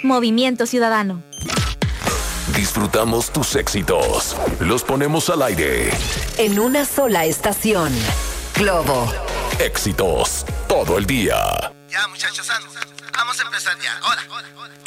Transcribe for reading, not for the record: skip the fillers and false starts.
Movimiento Ciudadano. Disfrutamos tus éxitos. Los ponemos al aire. En una sola estación. Globo. Éxitos todo el día. Ya, muchachos, vamos a empezar ya. Hola.